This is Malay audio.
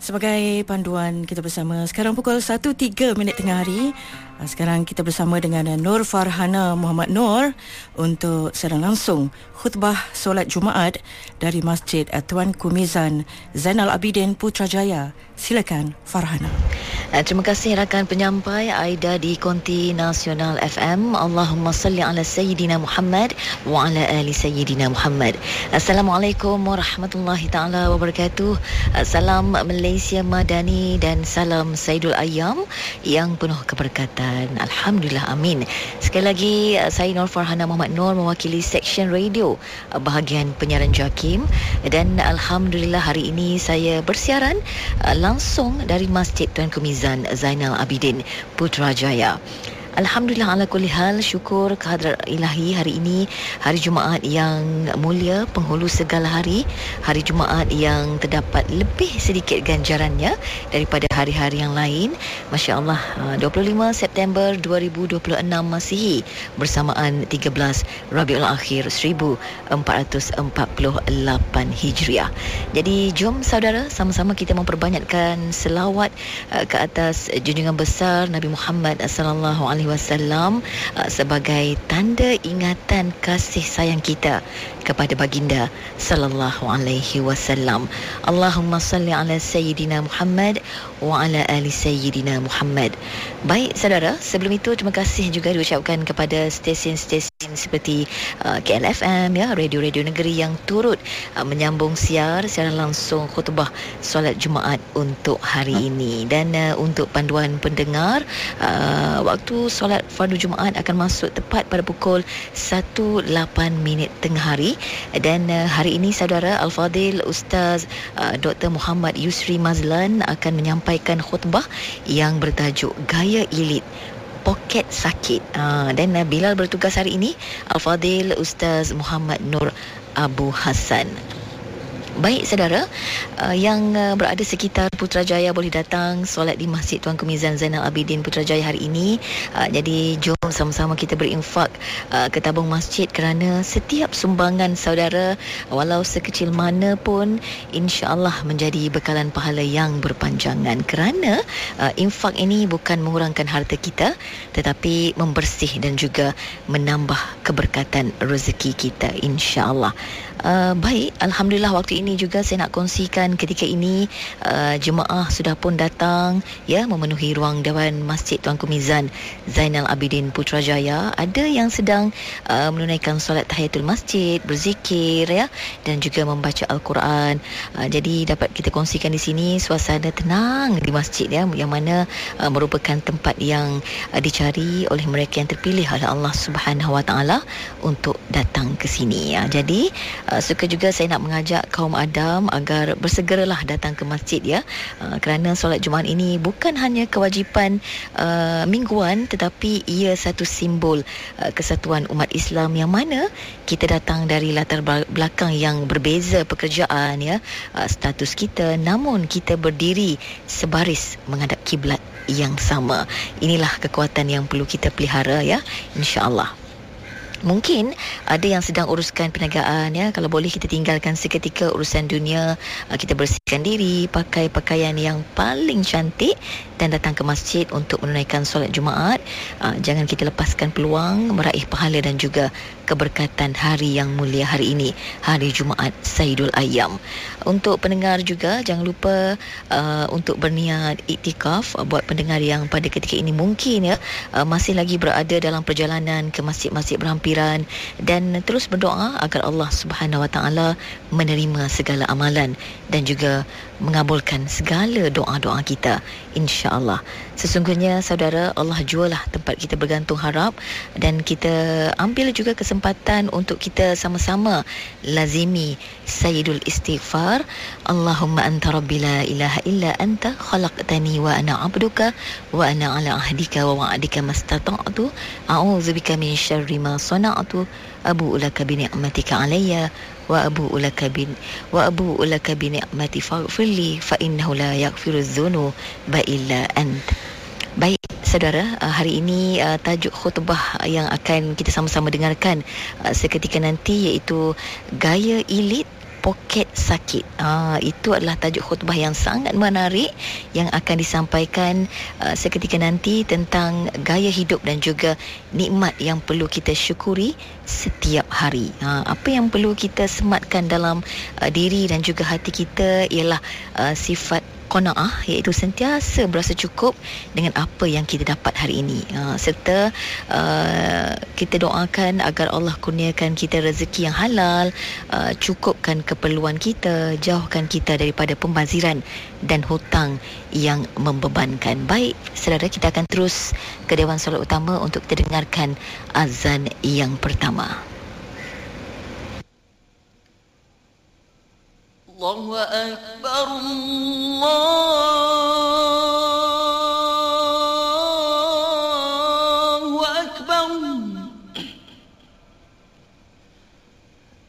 Sebagai panduan kita bersama sekarang pukul 1.03 tengah hari. Sekarang kita bersama dengan Nur Farhana Muhammad Nur untuk siaran langsung khutbah solat Jumaat dari Masjid Tuanku Mizan Zainal Abidin Putrajaya. Silakan Farhana. Terima kasih rakan penyampai Aida di Konti Nasional FM. Allahumma salli ala Sayyidina Muhammad wa ala ali Sayyidina Muhammad. Assalamualaikum warahmatullahi taala wabarakatuh. Salam Malaysia Madani dan salam Saidul Ayyam yang penuh keberkatan. Alhamdulillah, amin. Sekali lagi saya Nur Farhana Muhammad Nur mewakili Seksyen Radio bahagian penyiaran JAKIM, dan alhamdulillah hari ini saya bersiaran langsung dari Masjid Tuanku Mizan Zainal Abidin Putrajaya. Alhamdulillah ala kulli hal, syukur kehadrat ilahi. Hari ini hari Jumaat yang mulia, penghulu segala hari, hari Jumaat yang terdapat lebih sedikit ganjarannya daripada hari-hari yang lain. Masya Allah, 25 September 2026 Masihi bersamaan 13 Rabiul Akhir 1448 Hijriah. Jadi jom saudara, sama-sama kita memperbanyakkan selawat ke atas junjungan besar Nabi Muhammad sallallahu alaihi wasallam sebagai tanda ingatan kasih sayang kita kepada baginda sallallahu alaihi wasallam. Allahumma salli ala Sayyidina Muhammad wa ala ali Sayyidina Muhammad. Baik saudara, sebelum itu terima kasih juga diucapkan kepada stesen-stesen seperti KLFM ya, radio-radio negeri yang turut menyambung siaran langsung khutbah solat Jumaat untuk hari ini. Dan untuk panduan pendengar, waktu solat fardu Jumaat akan masuk tepat pada pukul 1.08 tengah hari. Dan hari ini saudara Al-Fadil Ustaz Dr. Muhammad Yusri Mazlan akan menyampaikan khutbah yang bertajuk Gaya Elit Poket Sakit. Dan Bilal bertugas hari ini Al-Fadil Ustaz Muhammad Nur Abu Hassan. Baik saudara, yang berada sekitar Putrajaya boleh datang solat di Masjid Tuanku Mizan Zainal Abidin Putrajaya hari ini. Jadi jom sama-sama kita berinfak ke tabung masjid, kerana setiap sumbangan saudara walau sekecil mana pun insya-Allah menjadi bekalan pahala yang berpanjangan. Kerana infak ini bukan mengurangkan harta kita, tetapi membersih dan juga menambah keberkatan rezeki kita insya-Allah. Baik, alhamdulillah waktu ini juga saya nak kongsikan ketika ini jemaah sudah pun datang ya memenuhi ruang Dewan Masjid Tuanku Mizan Zainal Abidin Putrajaya. Ada yang sedang menunaikan solat tahiyatul masjid, berzikir ya, dan juga membaca Al-Quran. Jadi dapat kita kongsikan di sini suasana tenang di masjid ya, yang mana merupakan tempat yang dicari oleh mereka yang terpilih oleh Allah Subhanahu Wa Taala untuk datang ke sini ya. Jadi suka juga saya nak mengajak kaum Adam agar bersegeralah datang ke masjid ya, kerana solat Jumaat ini bukan hanya kewajipan mingguan, tetapi ia satu simbol kesatuan umat Islam, yang mana kita datang dari latar belakang yang berbeza pekerjaan ya, status kita, namun kita berdiri sebaris menghadap kiblat yang sama. Inilah kekuatan yang perlu kita pelihara ya, insya-Allah. Mungkin ada yang sedang uruskan perniagaan ya, kalau boleh kita tinggalkan seketika urusan dunia, kita bersihkan diri, pakai pakaian yang paling cantik dan datang ke masjid untuk menunaikan solat Jumaat. Jangan kita lepaskan peluang meraih pahala dan juga keberkatan hari yang mulia hari ini, hari Jumaat Saidul Ayyam. Untuk pendengar juga jangan lupa untuk berniat iktikaf. Buat pendengar yang pada ketika ini mungkin ya masih lagi berada dalam perjalanan ke masjid-masjid berhampiran, dan terus berdoa agar Allah Subhanahu Wa Taala menerima segala amalan dan juga mengabulkan segala doa-doa kita insya-Allah. Sesungguhnya saudara, Allah jualah tempat kita bergantung harap, dan kita ambil juga kesempatan untuk kita sama-sama lazimi sayyidul istighfar. Allahumma anta rabbi la ilaha illa anta khalaqtani wa ana 'abduka wa ana 'ala ahdika wa wa'dika mastata'tu a'udzubika min syarri ma sana'tu abu'u laka bi ni'matika 'alayya wa abu'u laka bi ni'mati faghfirli fa innahu la yaghfirudz dzunuba illa ant. Baik saudara, hari ini tajuk khutbah yang akan kita sama-sama dengarkan seketika nanti iaitu Gaya Elit poket sakit. Itu adalah tajuk khutbah yang sangat menarik yang akan disampaikan seketika nanti tentang gaya hidup dan juga nikmat yang perlu kita syukuri setiap hari. Apa yang perlu kita sematkan dalam diri dan juga hati kita ialah sifat qanaah, iaitu sentiasa berasa cukup dengan apa yang kita dapat hari ini, serta kita doakan agar Allah kurniakan kita rezeki yang halal, cukupkan keperluan kita, jauhkan kita daripada pembaziran dan hutang yang membebankan. Baik, saudara, kita akan terus ke Dewan Solat Utama untuk kita dengarkan azan yang pertama. Allahu Akbar, Allah